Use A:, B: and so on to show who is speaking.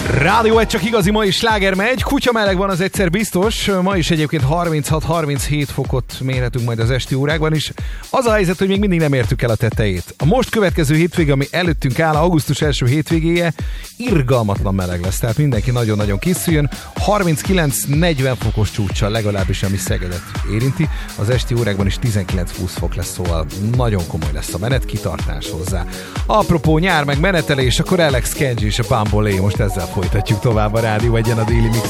A: Rádió egy csak igazi mai sláger megy, kutya meleg van, az egyszer biztos, ma is egyébként 36-37 fokot mérhetünk majd az esti órákban is. Az a helyzet, hogy még mindig nem értük el a tetejét. A most következő hétvége, ami előttünk áll, augusztus első hétvégéje, irgalmatlan meleg lesz, tehát mindenki nagyon-nagyon készüljön. 39-40 fokos csúccsal, legalábbis ami Szegedet érinti, az esti órákban is 19-20 fok lesz, szóval nagyon komoly lesz a menet, kitartás hozzá. Apropó nyár meg menetelés, akkor Alex Kenji és a Bambolé, most ezzel folytatjuk tovább a Rádió Egyen a Daily Mix.